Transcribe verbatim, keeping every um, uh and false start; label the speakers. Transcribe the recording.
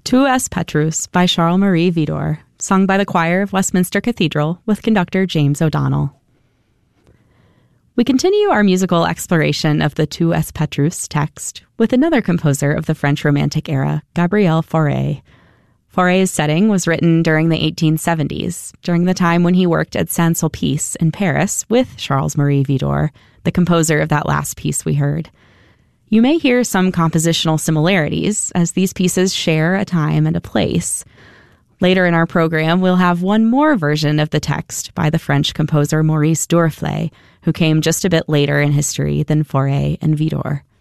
Speaker 1: Tu es Petrus by Charles-Marie Widor, sung by the choir of Westminster Cathedral with conductor James O'Donnell. We continue our musical exploration of the Tu es Petrus text with another composer of the French Romantic era, Gabriel Fauré. Fauré's setting was written during the eighteen seventies, during the time when he worked at Saint-Sulpice in Paris with Charles-Marie Widor, the composer of that last piece we heard. You may hear some compositional similarities, as these pieces share a time and a place. Later in our program, we'll have one more version of the text by the French composer Maurice Duruflé, who came just a bit later in history than Fauré and Widor.